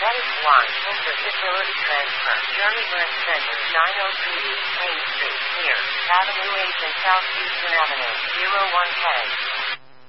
That is 1. Enter Facility Transfer. Journey Branch Center, 903 East Main Street, near Avenue H and South Houston Avenue, 0110.